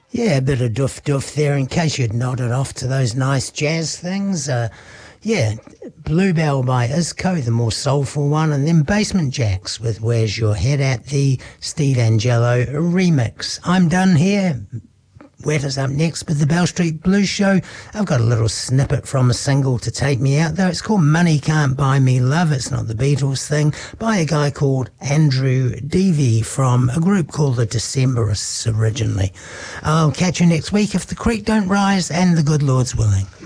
Yeah, a bit of doof doof there in case you'd nodded off to those nice jazz things. Yeah, Bluebell by Isco, the more soulful one, and then Basement Jacks with Where's Your Head At, the Steve Angelo remix. I'm done here. Wet is up next with the Bell Street Blues Show. I've got a little snippet from a single to take me out, though. It's called Money Can't Buy Me Love. It's not the Beatles thing, by a guy called Andrew Devey from a group called the Decemberists originally. I'll catch you next week if the creek don't rise and the good Lord's willing.